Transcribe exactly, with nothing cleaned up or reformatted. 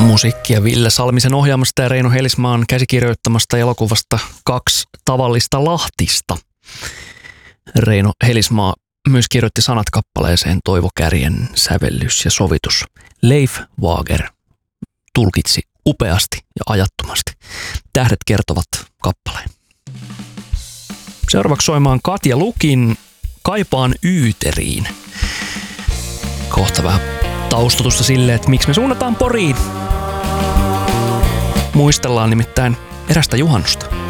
Musiikkia Ville Salmisen ohjaamasta ja Reino Helismaan käsikirjoittamasta elokuvasta Kaksi tavallista Lahtista. Reino Helismaa myös kirjoitti sanat kappaleeseen, Toivo Kärjen sävellys ja sovitus. Leif Wager tulkitsi upeasti ja ajattomasti. Tähdet kertovat kappaleen. Seuraavaksi soimaan Katja Lukin Kaipaan Yyteriin. Kohta vähän taustutusta sille, että miksi me suunnataan Poriin. Muistellaan nimittäin erästä juhannusta.